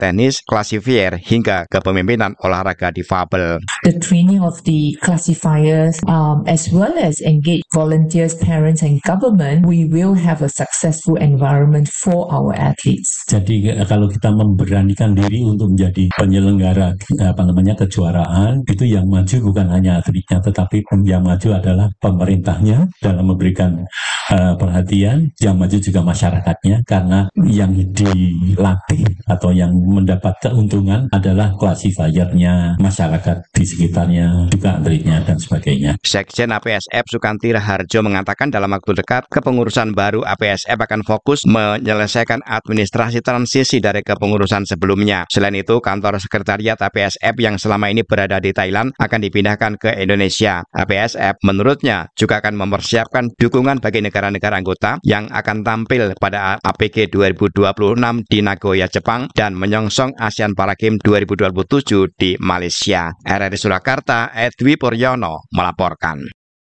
teknis, klasifier, hingga kepemimpinan olahraga difabel. The training of the classifiers as well as engage volunteers, parents and government, we will have a successful environment for our athletes. Jadi kalau kita memberanikan diri untuk menjadi penyelenggara kejuaraan, itu yang maju bukan hanya atletnya, tetapi yang maju adalah pemerintahnya dalam memberikan perhatian, yang maju juga masyarakatnya, karena yang dilatih atau yang mendapat keuntungan adalah klasifiernya, masyarakat di sekitarnya, juga atletnya dan sebagainya. Sekjen APSF Sukanti Raharjo mengatakan dalam waktu dekat kepengurusan baru APSF akan fokus menyelesaikan administrasi transisi dari kepengurusan sebelumnya. Selain itu, kantor sekretariat APSF yang selama ini berada di Thailand akan dipindahkan ke Indonesia. APSF menurutnya juga akan mempersiapkan dukungan bagi negara-negara anggota yang akan tampil pada APG 2026 di Nagoya, Jepang dan menyongsong ASEAN Para Games 2027 di Malaysia. RRI Surakarta, Edwi Puryono melaporkan.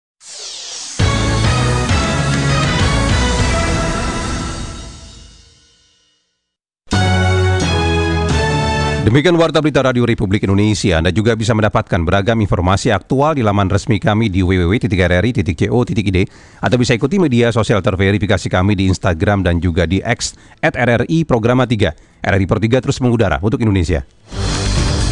Demikian Warta Berita Radio Republik Indonesia. Anda juga bisa mendapatkan beragam informasi aktual di laman resmi kami di www.rri.co.id atau bisa ikuti media sosial terverifikasi kami di Instagram dan juga di X @RRI Programa 3. RRI Per 3 terus mengudara untuk Indonesia.